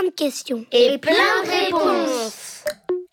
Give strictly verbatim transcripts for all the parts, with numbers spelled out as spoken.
plein de questions. Et plein de réponses.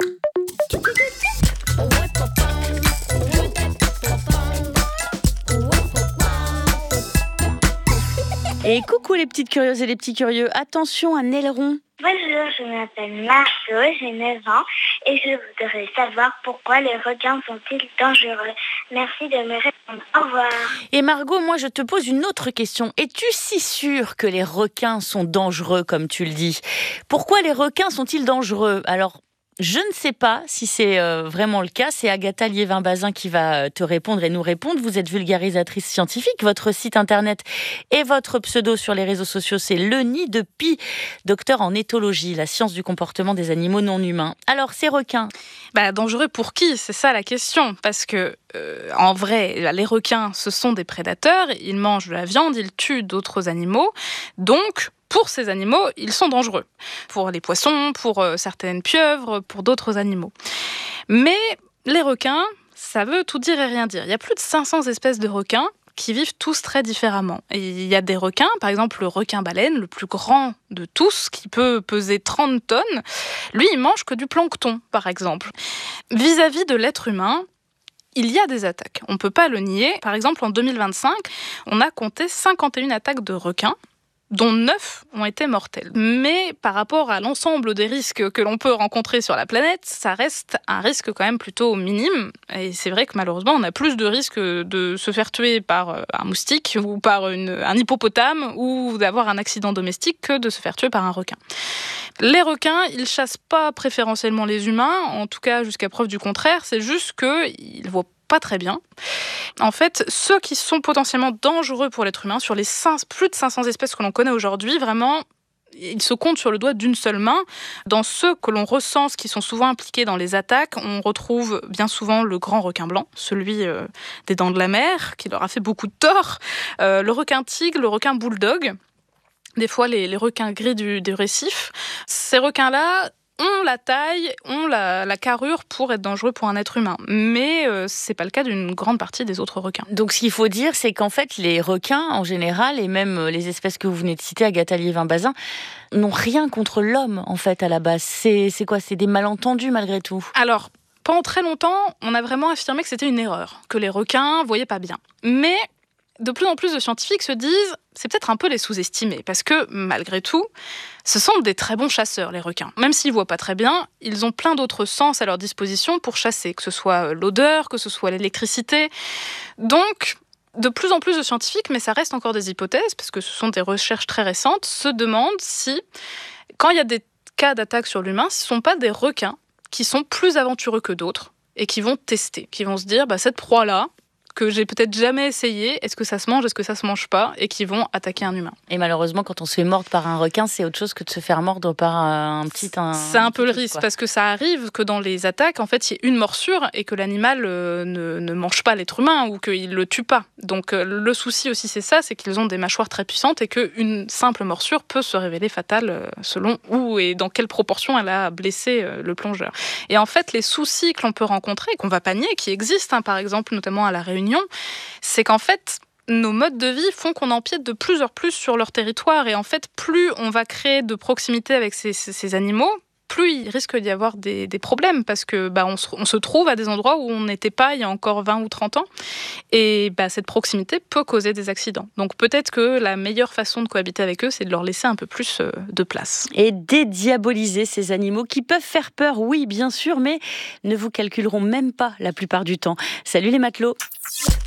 Et coucou les petites curieuses et les petits curieux, attention un aileron. Bonjour, je m'appelle Marceau, j'ai neuf ans et je voudrais savoir pourquoi les requins sont-ils dangereux. Merci de me répondre. Au revoir. Et Margot, moi je te pose une autre question. Es-tu si sûre que les requins sont dangereux comme tu le dis ? Pourquoi les requins sont-ils dangereux ? Alors, je ne sais pas si c'est euh, vraiment le cas. C'est Agatha Liévin-Bazin qui va te répondre et nous répondre. Vous êtes vulgarisatrice scientifique. Votre site internet et votre pseudo sur les réseaux sociaux, c'est Le Nid de Pie, docteur en éthologie, la science du comportement des animaux non humains. Alors, ces requins bah, dangereux pour qui ? C'est ça la question. Parce que, euh, en vrai, les requins, ce sont des prédateurs. Ils mangent de la viande, ils tuent d'autres animaux. Donc, pour ces animaux, ils sont dangereux. Pour les poissons, pour euh, certaines pieuvres, pour d'autres animaux. Mais les requins, ça veut tout dire et rien dire. Il y a plus de cinq cents espèces de requins qui vivent tous très différemment. Et il y a des requins, par exemple le requin-baleine, le plus grand de tous, qui peut peser trente tonnes. Lui, il mange que du plancton, par exemple. Vis-à-vis de l'être humain, il y a des attaques. On ne peut pas le nier. Par exemple, en deux mille vingt-cinq, on a compté cinquante et une attaques de requins, dont neuf ont été mortels. Mais par rapport à l'ensemble des risques que l'on peut rencontrer sur la planète, ça reste un risque quand même plutôt minime. Et c'est vrai que malheureusement, on a plus de risques de se faire tuer par un moustique ou par une, un hippopotame ou d'avoir un accident domestique que de se faire tuer par un requin. Les requins, ils chassent pas préférentiellement les humains, en tout cas jusqu'à preuve du contraire, c'est juste qu'ils voient pas très bien. En fait, ceux qui sont potentiellement dangereux pour l'être humain, sur les cinq, plus de cinq cents espèces que l'on connaît aujourd'hui, vraiment, ils se comptent sur le doigt d'une seule main. Dans ceux que l'on recense, qui sont souvent impliqués dans les attaques, on retrouve bien souvent le grand requin blanc, celui euh, des dents de la mer, qui leur a fait beaucoup de tort, euh, le requin tigre, le requin bulldog, des fois les, les requins gris du, du récif. Ces requins-là ont la taille, ont la, la carrure pour être dangereux pour un être humain. Mais euh, c'est pas le cas d'une grande partie des autres requins. Donc ce qu'il faut dire, c'est qu'en fait, les requins, en général, et même les espèces que vous venez de citer, Agatha Liévin-Bazin, n'ont rien contre l'homme, en fait, à la base. C'est, c'est quoi ? C'est des malentendus, malgré tout ? Alors, pendant très longtemps, on a vraiment affirmé que c'était une erreur, que les requins voyaient pas bien. Mais de plus en plus de scientifiques se disent c'est peut-être un peu les sous-estimer, parce que, malgré tout, ce sont des très bons chasseurs, les requins. Même s'ils ne voient pas très bien, ils ont plein d'autres sens à leur disposition pour chasser, que ce soit l'odeur, que ce soit l'électricité. Donc, de plus en plus de scientifiques, mais ça reste encore des hypothèses, parce que ce sont des recherches très récentes, se demandent si, quand il y a des cas d'attaque sur l'humain, ce ne sont pas des requins qui sont plus aventureux que d'autres, et qui vont tester, qui vont se dire, bah, cette proie-là, que j'ai peut-être jamais essayé, est-ce que ça se mange, est-ce que ça se mange pas, et qui vont attaquer un humain. Et malheureusement, quand on se fait mordre par un requin, c'est autre chose que de se faire mordre par un petit... Un, c'est un peu le risque, quoi. Parce que ça arrive que dans les attaques, en fait, il y ait une morsure et que l'animal euh, ne, ne mange pas l'être humain ou qu'il le tue pas. Donc euh, le souci aussi, c'est ça, c'est qu'ils ont des mâchoires très puissantes et qu'une simple morsure peut se révéler fatale euh, selon où et dans quelle proportion elle a blessé euh, le plongeur. Et en fait, les soucis que l'on peut rencontrer, qu'on va pas nier, qui existent, hein, par exemple, notamment à La Réunion, c'est qu'en fait, nos modes de vie font qu'on empiète de plus en plus sur leur territoire. Et en fait, plus on va créer de proximité avec ces, ces, ces animaux, plus il risque d'y avoir des, des problèmes. Parce que bah, on, se, on se trouve à des endroits où on n'était pas il y a encore vingt ou trente ans. Et bah, cette proximité peut causer des accidents. Donc peut-être que la meilleure façon de cohabiter avec eux, c'est de leur laisser un peu plus euh, de place. Et dédiaboliser ces animaux qui peuvent faire peur, oui, bien sûr, mais ne vous calculeront même pas la plupart du temps. Salut les matelots!